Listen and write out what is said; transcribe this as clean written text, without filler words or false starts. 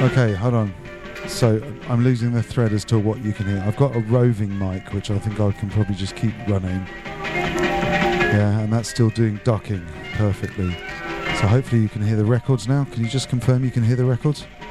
Okay, hold on. So I'm losing the thread as to what you can hear. I've got a roving mic, which I think I can probably just keep running. Yeah, and that's still doing ducking perfectly. So hopefully you can hear the records now. Can you just confirm you can hear the records?